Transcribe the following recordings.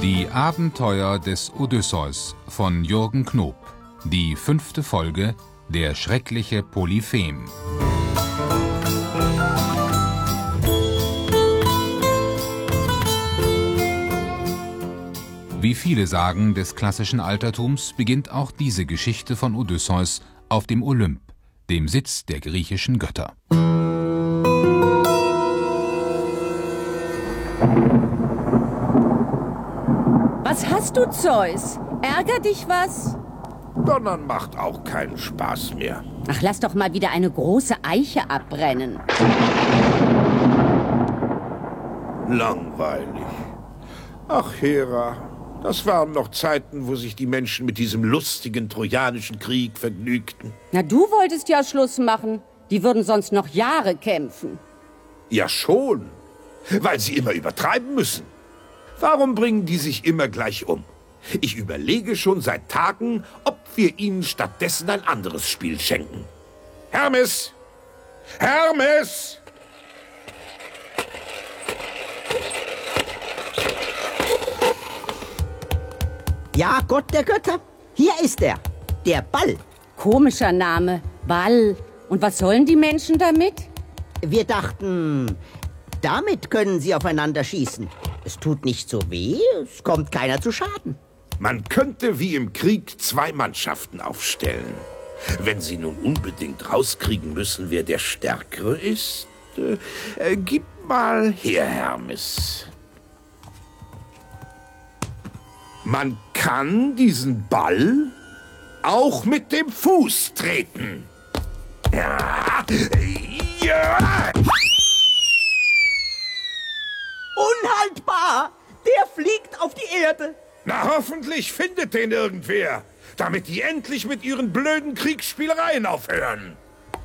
Die Abenteuer des Odysseus von Jürgen Knoop. Die 5. Folge, der schreckliche Polyphem. Wie viele Sagen des klassischen Altertums beginnt auch diese Geschichte von Odysseus auf dem Olymp, dem Sitz der griechischen Götter. Was hast du, Zeus? Ärgert dich was? Donnern macht auch keinen Spaß mehr. Ach, lass doch mal wieder eine große Eiche abbrennen. Langweilig. Ach, Hera, das waren noch Zeiten, wo sich die Menschen mit diesem lustigen trojanischen Krieg vergnügten. Na, du wolltest ja Schluss machen. Die würden sonst noch Jahre kämpfen. Ja schon, weil sie immer übertreiben müssen. Warum bringen die sich immer gleich um? Ich überlege schon seit Tagen, ob wir ihnen stattdessen ein anderes Spiel schenken. Hermes! Hermes! Ja, Gott der Götter, hier ist er, der Ball. Komischer Name, Ball. Und was sollen die Menschen damit? Wir dachten, damit können sie aufeinander schießen. Es tut nicht so weh, es kommt keiner zu Schaden. Man könnte wie im Krieg 2 Mannschaften aufstellen. Wenn sie nun unbedingt rauskriegen müssen, wer der Stärkere ist, gib mal her, Hermes. Man kann diesen Ball auch mit dem Fuß treten. Ja, ja. Unhaltbar! Der fliegt auf die Erde. Na, hoffentlich findet den irgendwer, damit die endlich mit ihren blöden Kriegsspielereien aufhören.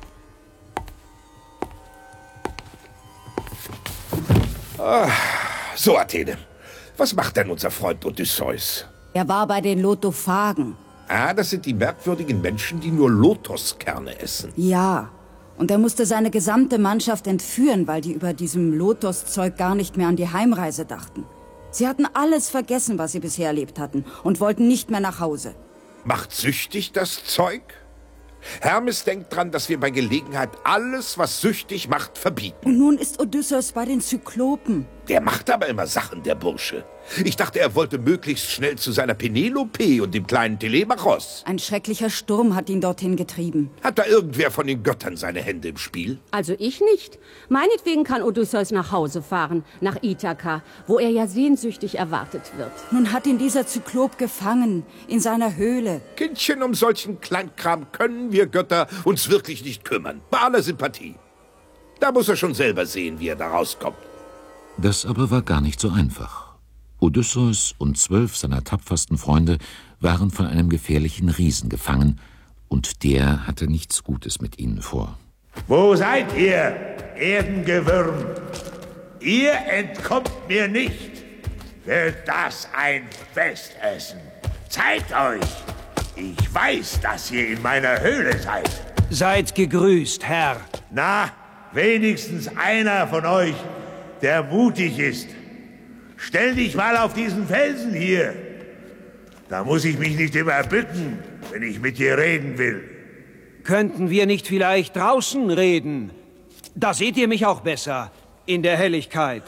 So, Athene. Was macht denn unser Freund Odysseus? Er war bei den Lotophagen. Ah, das sind die merkwürdigen Menschen, die nur Lotuskerne essen. Ja, und er musste seine gesamte Mannschaft entführen, weil die über diesem Lotuszeug gar nicht mehr an die Heimreise dachten. Sie hatten alles vergessen, was sie bisher erlebt hatten, und wollten nicht mehr nach Hause. Macht süchtig das Zeug? Hermes denkt dran, dass wir bei Gelegenheit alles, was süchtig macht, verbieten. Und nun ist Odysseus bei den Zyklopen. Der macht aber immer Sachen, der Bursche. Ich dachte, er wollte möglichst schnell zu seiner Penelope und dem kleinen Telemachos. Ein schrecklicher Sturm hat ihn dorthin getrieben. Hat da irgendwer von den Göttern seine Hände im Spiel? Also ich nicht. Meinetwegen kann Odysseus nach Hause fahren, nach Ithaka, wo er ja sehnsüchtig erwartet wird. Nun hat ihn dieser Zyklop gefangen, in seiner Höhle. Kindchen, um solchen Kleinkram können wir Götter uns wirklich nicht kümmern. Bei aller Sympathie. Da muss er schon selber sehen, wie er da rauskommt. Das aber war gar nicht so einfach. Odysseus und 12 seiner tapfersten Freunde waren von einem gefährlichen Riesen gefangen, und der hatte nichts Gutes mit ihnen vor. Wo seid ihr, Erdengewürm? Ihr entkommt mir nicht. Wird das ein Festessen? Zeigt euch! Ich weiß, dass ihr in meiner Höhle seid. Seid gegrüßt, Herr. Na, wenigstens einer von euch, der mutig ist. Stell dich mal auf diesen Felsen hier. Da muss ich mich nicht immer bücken, wenn ich mit dir reden will. Könnten wir nicht vielleicht draußen reden? Da seht ihr mich auch besser, in der Helligkeit.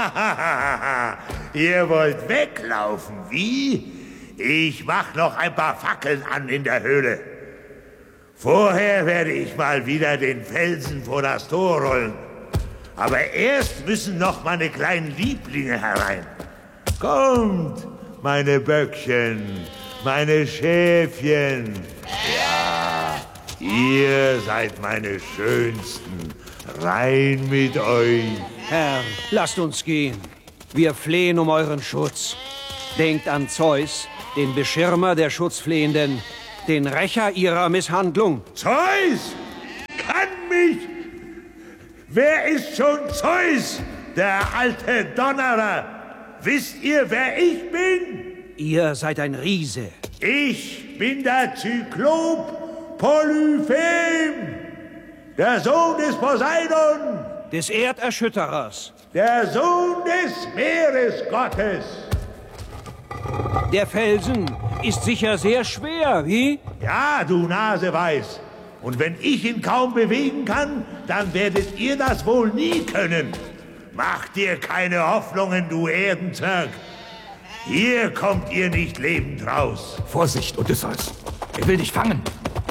Ihr wollt weglaufen, wie? Ich mach noch ein paar Fackeln an in der Höhle. Vorher werde ich mal wieder den Felsen vor das Tor rollen. Aber erst müssen noch meine kleinen Lieblinge herein. Kommt, meine Böckchen, meine Schäfchen. Ja, ihr seid meine Schönsten. Rein mit euch. Herr, lasst uns gehen. Wir flehen um euren Schutz. Denkt an Zeus, den Beschirmer der Schutzflehenden, den Rächer ihrer Misshandlung. Zeus kann mich... Wer ist schon Zeus, der alte Donnerer? Wisst ihr, wer ich bin? Ihr seid ein Riese. Ich bin der Zyklop Polyphem, der Sohn des Poseidon, des Erderschütterers, der Sohn des Meeresgottes. Der Felsen ist sicher sehr schwer, wie? Ja, du Naseweiß. Und wenn ich ihn kaum bewegen kann, dann werdet ihr das wohl nie können. Mach dir keine Hoffnungen, du Erdenzwerg. Hier kommt ihr nicht lebend raus. Vorsicht, Odysseus. Er will dich fangen.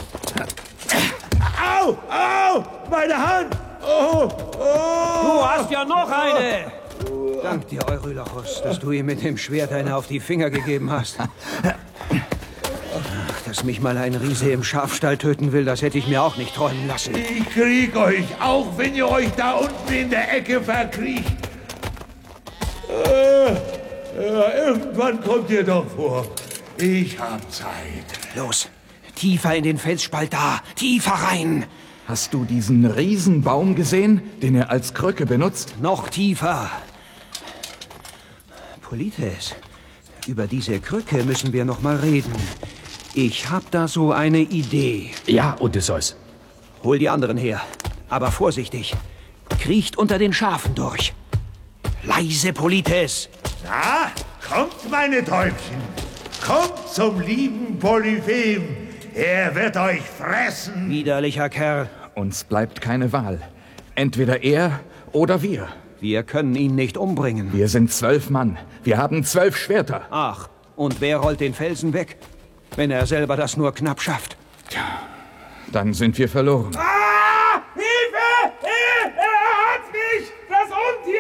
Au! Au! Meine Hand! Oh! Oh! Du hast ja noch eine! Dank dir, Eurylochos, dass du ihm mit dem Schwert eine auf die Finger gegeben hast. Ach, dass mich mal ein Riese im Schafstall töten will, das hätte ich mir auch nicht träumen lassen. Ich krieg euch, auch wenn ihr euch da unten in der Ecke verkriecht. Irgendwann kommt ihr doch vor. Ich hab Zeit. Los, tiefer in den Felsspalt da, tiefer rein. Hast du diesen Riesenbaum gesehen, den er als Krücke benutzt? Noch tiefer. Polites, über diese Krücke müssen wir noch mal reden. Ich hab da so eine Idee. Ja, Odysseus. Hol die anderen her, aber vorsichtig. Kriecht unter den Schafen durch. Leise, Polites. Na, kommt, meine Täubchen. Kommt zum lieben Polyphem. Er wird euch fressen. Widerlicher Kerl. Uns bleibt keine Wahl. Entweder er oder wir. Wir können ihn nicht umbringen. Wir sind 12 Mann. Wir haben 12 Schwerter. Ach, und wer rollt den Felsen weg? Wenn er selber das nur knapp schafft. Tja, dann sind wir verloren. Ah! Hilfe! Er hat mich! Das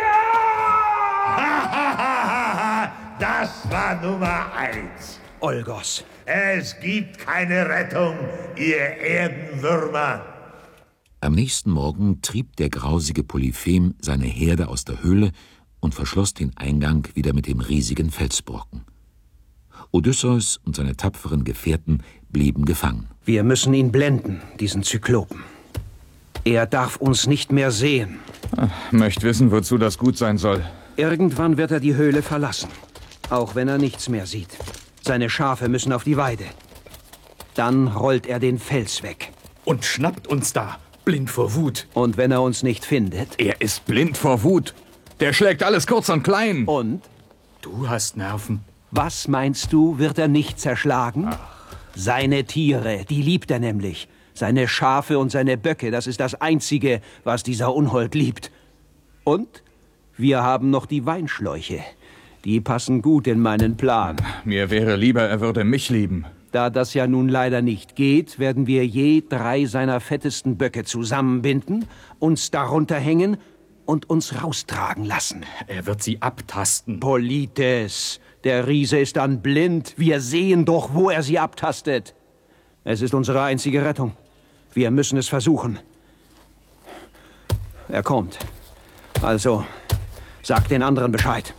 Untier! Das war Nummer 1. Olgos. Es gibt keine Rettung, ihr Erdenwürmer. Am nächsten Morgen trieb der grausige Polyphem seine Herde aus der Höhle und verschloss den Eingang wieder mit dem riesigen Felsbrocken. Odysseus und seine tapferen Gefährten blieben gefangen. Wir müssen ihn blenden, diesen Zyklopen. Er darf uns nicht mehr sehen. Möcht wissen, wozu das gut sein soll. Irgendwann wird er die Höhle verlassen, auch wenn er nichts mehr sieht. Seine Schafe müssen auf die Weide. Dann rollt er den Fels weg. Und schnappt uns da, blind vor Wut. Und wenn er uns nicht findet? Er ist blind vor Wut. Der schlägt alles kurz und klein. Und? Du hast Nerven. Was meinst du, wird er nicht zerschlagen? Ach. Seine Tiere, die liebt er nämlich. Seine Schafe und seine Böcke, das ist das Einzige, was dieser Unhold liebt. Und wir haben noch die Weinschläuche. Die passen gut in meinen Plan. Mir wäre lieber, er würde mich lieben. Da das ja nun leider nicht geht, werden wir je 3 seiner fettesten Böcke zusammenbinden, uns darunter hängen und uns raustragen lassen. Er wird sie abtasten. Polites, der Riese ist dann blind. Wir sehen doch, wo er sie abtastet. Es ist unsere einzige Rettung. Wir müssen es versuchen. Er kommt. Also, sag den anderen Bescheid.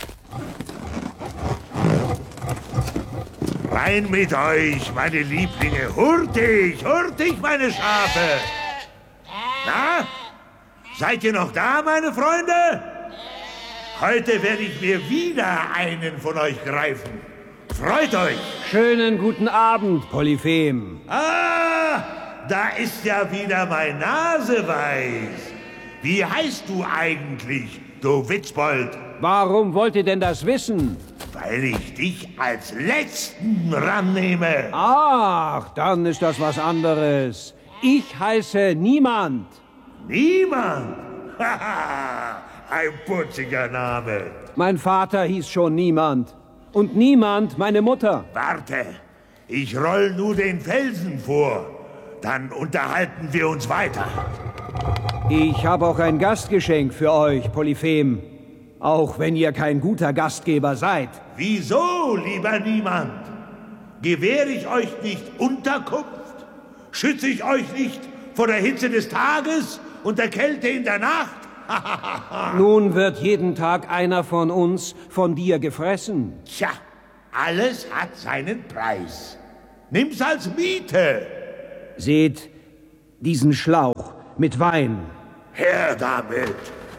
Rein mit euch, meine Lieblinge. Hurtig, hurtig, meine Schafe. Na, seid ihr noch da, meine Freunde? Heute werde ich mir wieder einen von euch greifen. Freut euch. Schönen guten Abend, Polyphem. Ah, da ist ja wieder mein Naseweiß. Wie heißt du eigentlich, du Witzbold? Warum wollt ihr denn das wissen? Weil ich dich als Letzten rannehme. Ach, dann ist das was anderes. Ich heiße Niemand. Niemand? Haha, ein putziger Name. Mein Vater hieß schon Niemand. Und Niemand meine Mutter. Warte, ich roll nur den Felsen vor. Dann unterhalten wir uns weiter. Ich habe auch ein Gastgeschenk für euch, Polyphem. Auch wenn ihr kein guter Gastgeber seid. Wieso, lieber Niemand? Gewähre ich euch nicht Unterkunft? Schütze ich euch nicht vor der Hitze des Tages und der Kälte in der Nacht? Nun wird jeden Tag einer von uns von dir gefressen. Tja, alles hat seinen Preis. Nimm's als Miete. Seht diesen Schlauch mit Wein. Her damit.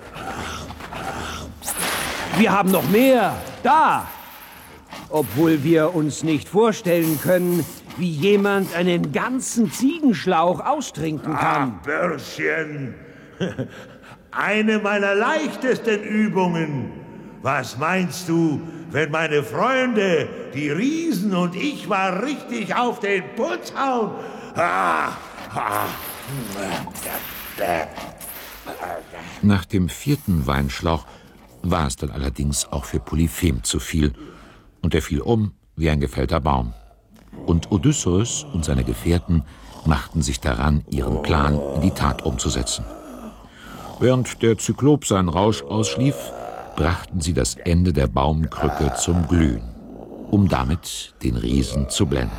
Wir haben noch mehr. Da! Obwohl wir uns nicht vorstellen können, wie jemand einen ganzen Ziegenschlauch austrinken kann. Ach, Börschen. Eine meiner leichtesten Übungen. Was meinst du, wenn meine Freunde, die Riesen und ich mal richtig auf den Putz hauen. Nach dem 4. Weinschlauch war es dann allerdings auch für Polyphem zu viel, und er fiel um wie ein gefällter Baum. Und Odysseus und seine Gefährten machten sich daran, ihren Plan in die Tat umzusetzen. Während der Zyklop seinen Rausch ausschlief, brachten sie das Ende der Baumkrücke zum Glühen, um damit den Riesen zu blenden.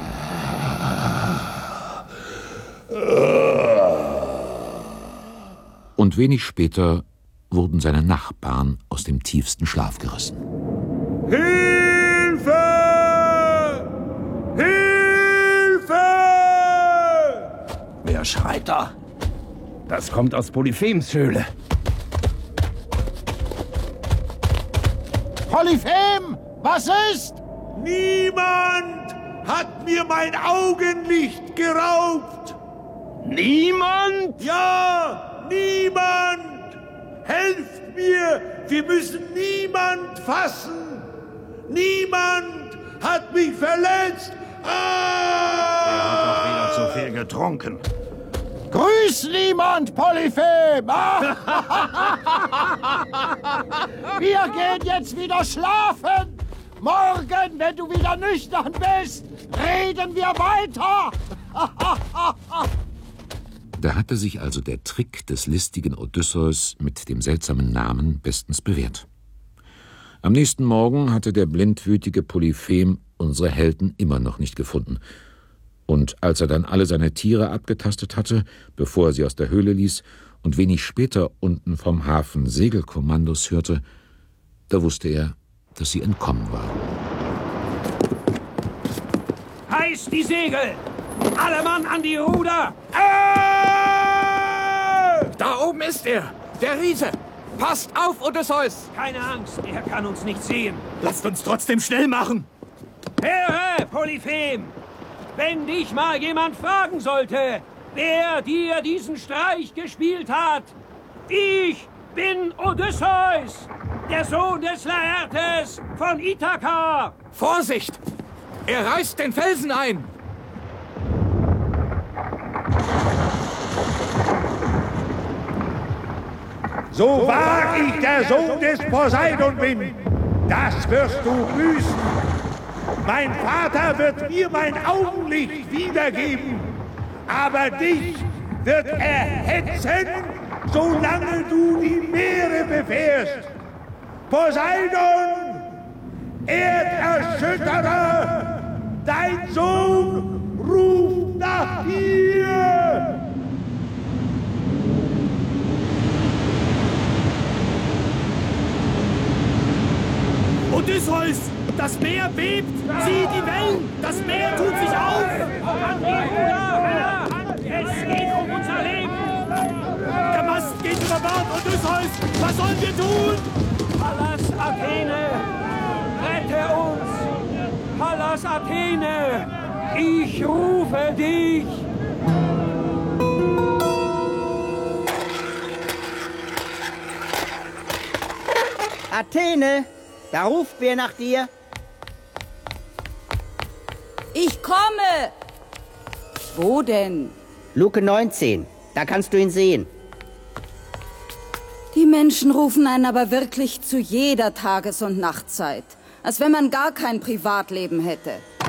Und wenig später wurden seine Nachbarn aus dem tiefsten Schlaf gerissen. Hilfe! Hilfe! Wer schreit da? Das kommt aus Polyphems Höhle. Polyphem, was ist? Niemand hat mir mein Augenlicht geraubt. Niemand? Ja, niemand! Helft mir! Wir müssen niemand fassen! Niemand hat mich verletzt! Er hat doch wieder zu viel getrunken. Grüß niemand, Polyphem! Wir gehen jetzt wieder schlafen! Morgen, wenn du wieder nüchtern bist, reden wir weiter! Da hatte sich also der Trick des listigen Odysseus mit dem seltsamen Namen bestens bewährt. Am nächsten Morgen hatte der blindwütige Polyphem unsere Helden immer noch nicht gefunden. Und als er dann alle seine Tiere abgetastet hatte, bevor er sie aus der Höhle ließ und wenig später unten vom Hafen Segelkommandos hörte, da wusste er, dass sie entkommen waren. Heißt die Segel! Alle Mann an die Ruder! Da oben ist er, der Riese. Passt auf, Odysseus. Keine Angst, er kann uns nicht sehen. Lasst uns trotzdem schnell machen. Höre, Polyphem! Wenn dich mal jemand fragen sollte, wer dir diesen Streich gespielt hat, ich bin Odysseus, der Sohn des Laertes von Ithaka. Vorsicht! Er reißt den Felsen ein. So wahr ich der Sohn des Poseidon bin, das wirst du büßen. Mein Vater wird mir mein Augenlicht wiedergeben, aber dich wird er hetzen, solange du die Meere befährst. Poseidon, Erderschütterer, dein Sohn ruft nach dir! Odysseus, das Meer bebt! Sieh die Wellen! Das Meer tut sich auf! Es geht um unser Leben! Der Mast geht über Bord, Odysseus! Was sollen wir tun? Pallas Athene, rette uns! Pallas Athene, ich rufe dich! Athene, da ruft wer nach dir. Ich komme! Wo denn? Luke 19, da kannst du ihn sehen. Die Menschen rufen einen aber wirklich zu jeder Tages- und Nachtzeit. Als wenn man gar kein Privatleben hätte.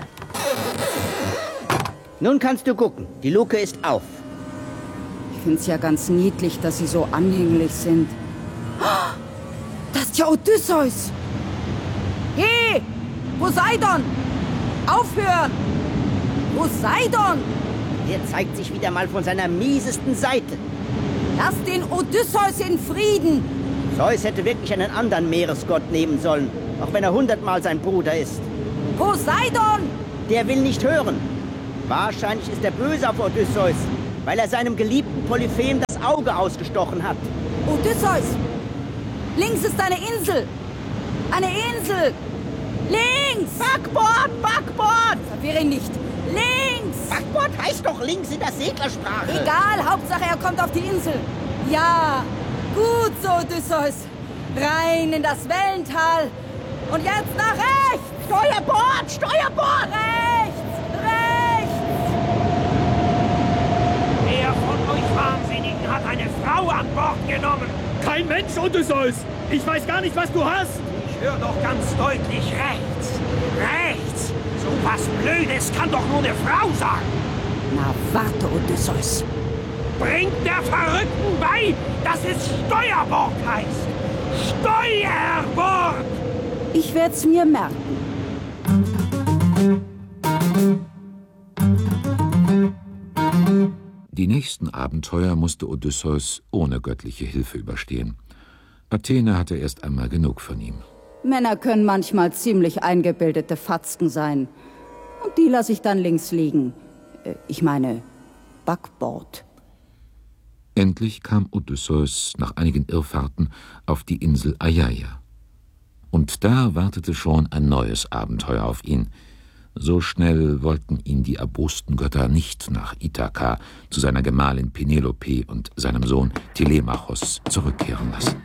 Nun kannst du gucken, die Luke ist auf. Ich find's ja ganz niedlich, dass sie so anhänglich sind. Das ist ja Odysseus! Geh! Poseidon! Aufhören! Poseidon! Der zeigt sich wieder mal von seiner miesesten Seite. Lass den Odysseus in Frieden! Zeus hätte wirklich einen anderen Meeresgott nehmen sollen, auch wenn er 100-mal sein Bruder ist. Poseidon! Der will nicht hören. Wahrscheinlich ist er böse auf Odysseus, weil er seinem geliebten Polyphem das Auge ausgestochen hat. Odysseus! Links ist eine Insel! Eine Insel! Links! Backbord! Backbord! Verwirre ihn nicht! Links! Backbord heißt doch links in der Seglersprache. Egal, Hauptsache er kommt auf die Insel. Ja, gut so, Odysseus. Rein in das Wellental Und jetzt nach rechts! Steuerbord! Steuerbord! Rechts! Rechts! Wer von euch Wahnsinnigen hat eine Frau an Bord genommen? Kein Mensch, Odysseus! Ich weiß gar nicht, was du hast! Ich höre doch ganz deutlich rechts. Rechts! So was Blödes kann doch nur eine Frau sagen. Na, warte, Odysseus. Bringt der Verrückten bei, dass es Steuerbord heißt. Steuerbord! Ich werd's mir merken. Die nächsten Abenteuer musste Odysseus ohne göttliche Hilfe überstehen. Athene hatte erst einmal genug von ihm. Männer können manchmal ziemlich eingebildete Fatzken sein. Und die lasse ich dann links liegen. Ich meine, Backbord. Endlich kam Odysseus nach einigen Irrfahrten auf die Insel Aiaia. Und da wartete schon ein neues Abenteuer auf ihn. So schnell wollten ihn die erbosten Götter nicht nach Ithaka zu seiner Gemahlin Penelope und seinem Sohn Telemachos zurückkehren lassen.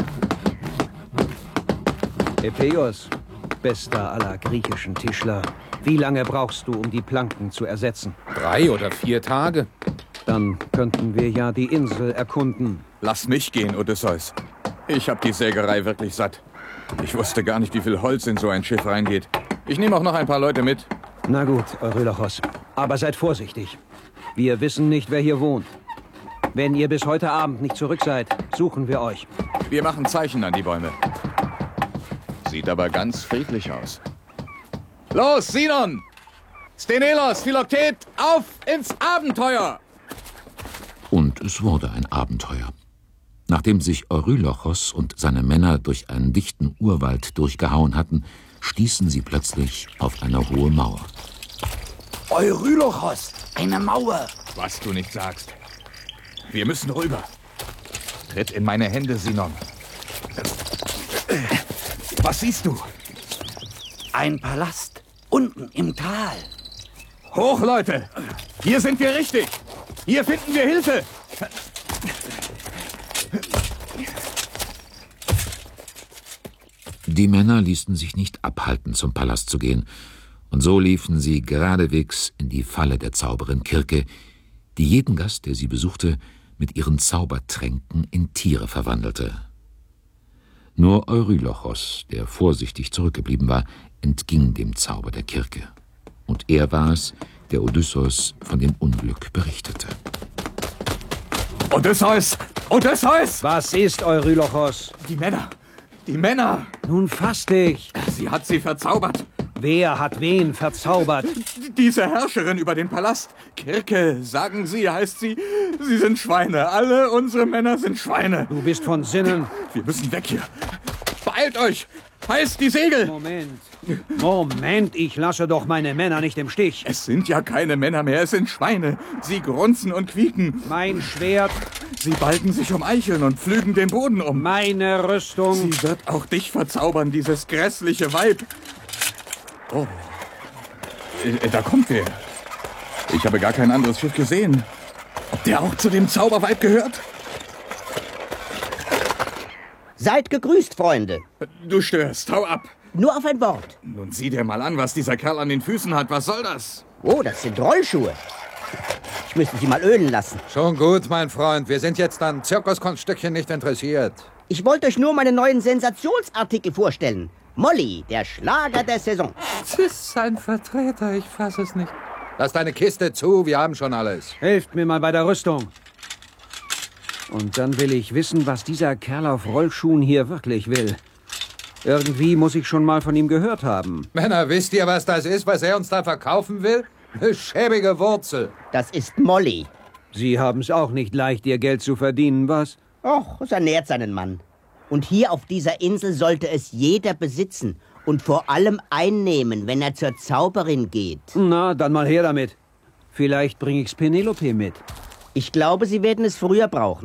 Epeios, bester aller griechischen Tischler, wie lange brauchst du, um die Planken zu ersetzen? 3 oder 4 Tage. Dann könnten wir ja die Insel erkunden. Lass mich gehen, Odysseus. Ich hab die Sägerei wirklich satt. Ich wusste gar nicht, wie viel Holz in so ein Schiff reingeht. Ich nehme auch noch ein paar Leute mit. Na gut, Eurylochos. Aber seid vorsichtig. Wir wissen nicht, wer hier wohnt. Wenn ihr bis heute Abend nicht zurück seid, suchen wir euch. Wir machen Zeichen an die Bäume. Sieht aber ganz friedlich aus. Los, Sinon! Stenelos, Philoktet, auf ins Abenteuer! Und es wurde ein Abenteuer. Nachdem sich Eurylochos und seine Männer durch einen dichten Urwald durchgehauen hatten, stießen sie plötzlich auf eine hohe Mauer. Eurylochos, eine Mauer. Was du nicht sagst. Wir müssen rüber. Tritt in meine Hände, Sinon. Was siehst du? Ein Palast, unten im Tal. Hoch, Leute! Hier sind wir richtig! Hier finden wir Hilfe! Die Männer ließen sich nicht abhalten, zum Palast zu gehen, und so liefen sie geradewegs in die Falle der Zauberin Kirke, die jeden Gast, der sie besuchte, mit ihren Zaubertränken in Tiere verwandelte. Nur Eurylochos, der vorsichtig zurückgeblieben war, entging dem Zauber der Kirke. Und er war es, der Odysseus von dem Unglück berichtete. Odysseus! Odysseus! Was ist, Eurylochos? Die Männer! Die Männer! Nun fass dich! Sie hat sie verzaubert! Wer hat wen verzaubert? Diese Herrscherin über den Palast. Kirke, sagen Sie, heißt sie. Sie sind Schweine. Alle unsere Männer sind Schweine. Du bist von Sinnen. Wir müssen weg hier. Beeilt euch! Heißt die Segel! Moment, ich lasse doch meine Männer nicht im Stich. Es sind ja keine Männer mehr, es sind Schweine. Sie grunzen und quieken. Mein Schwert. Sie balgen sich um Eicheln und pflügen den Boden um. Meine Rüstung. Sie wird auch dich verzaubern, dieses grässliche Weib. Oh, da kommt wer. Ich habe gar kein anderes Schiff gesehen. Ob der auch zu dem Zauberweib gehört? Seid gegrüßt, Freunde. Du störst, hau ab. Nur auf ein Wort. Nun sieh dir mal an, was dieser Kerl an den Füßen hat. Was soll das? Oh, das sind Rollschuhe. Ich müsste sie mal ölen lassen. Schon gut, mein Freund. Wir sind jetzt an Zirkuskunststückchen nicht interessiert. Ich wollte euch nur meine neuen Sensationsartikel vorstellen. Molly, der Schlager der Saison. Das ist ein Vertreter, ich fass es nicht. Lass deine Kiste zu, wir haben schon alles. Helft mir mal bei der Rüstung. Und dann will ich wissen, was dieser Kerl auf Rollschuhen hier wirklich will. Irgendwie muss ich schon mal von ihm gehört haben. Männer, wisst ihr, was das ist, was er uns da verkaufen will? Eine schäbige Wurzel. Das ist Molly. Sie haben es auch nicht leicht, ihr Geld zu verdienen, was? Och, es ernährt seinen Mann. Und hier auf dieser Insel sollte es jeder besitzen und vor allem einnehmen, wenn er zur Zauberin geht. Na, dann mal her damit. Vielleicht bringe ich's Penelope mit. Ich glaube, sie werden es früher brauchen.